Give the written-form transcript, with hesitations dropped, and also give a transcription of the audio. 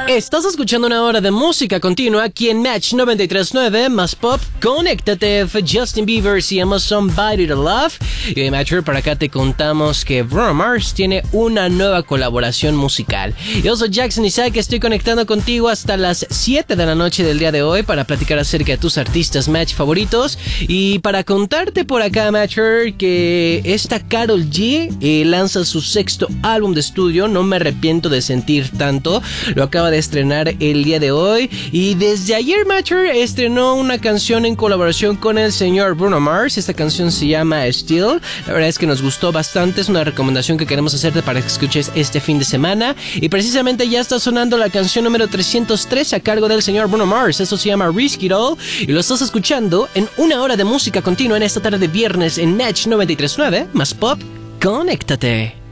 Estás escuchando una hora de música continua aquí en Match 93.9 más pop. Conéctate, Justin Bieber se llama Somebody to Love. Y de Match, para acá te contamos que Bruno Mars tiene una nueva colaboración musical. Yo soy Jackson Isaac, estoy conectando contigo hasta las 7 de la noche del día de hoy para platicar acerca de tus artistas Match favoritos. Y para contarte por acá, Matcher, que esta Karol G lanza su sexto álbum de estudio, No me arrepiento de sentir tanto. Lo acaba de estrenar el día de hoy. Y desde ayer, Matcher estrenó una canción en colaboración con el señor Bruno Mars. Esta canción se llama Still. La verdad es que nos gustó bastante. Es una recomendación que queremos hacerte para que escuches este fin de semana. Y precisamente ya está sonando la canción número 303 a cargo del señor Bruno Mars. Eso se llama Risk It All. Y lo estás escuchando en una hora de música continua en esta tarde de viernes en Match 93.9 más pop. Conéctate.